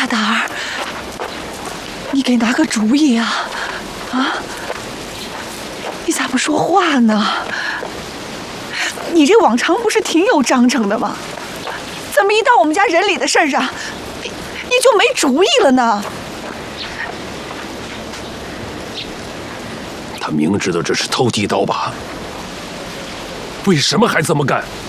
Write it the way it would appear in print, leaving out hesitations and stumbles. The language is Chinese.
大胆儿，你给拿个主意啊！啊，你咋不说话呢？你这往常不是挺有章程的吗？怎么一到我们家人里的事儿上，你就没主意了呢？ 他明知道这是偷鸡倒把，为什么还这么干？